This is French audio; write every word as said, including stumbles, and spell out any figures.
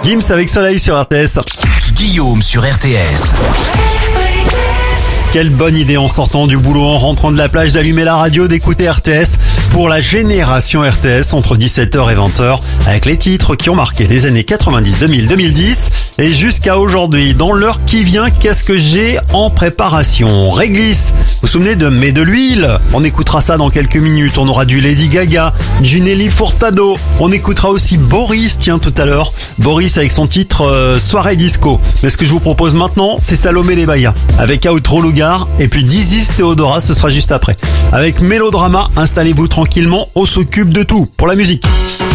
Gims avec Soleil sur R T S. Guillaume sur R T S. Quelle bonne idée en sortant du boulot, en rentrant de la plage, d'allumer la radio, d'écouter R T S pour la génération R T S entre dix-sept heures et vingt heures avec les titres qui ont marqué les années quatre-vingt-dix, deux mille, deux mille dix et jusqu'à aujourd'hui. Dans l'heure qui vient, qu'est-ce que j'ai en préparation? Réglisse, vous vous souvenez de Mets de l'huile? On écoutera ça dans quelques minutes. On aura du Lady Gaga, du Nelly Furtado. On écoutera aussi Boris, tiens, tout à l'heure. Boris avec son titre euh, Soirée Disco. Mais ce que je vous propose maintenant, c'est Salomé Lebaya avec Outro Lugar. Et puis Dizzy Théodora, ce sera juste après. Avec Mélodrama, installez-vous tranquillement, on s'occupe de tout pour la musique.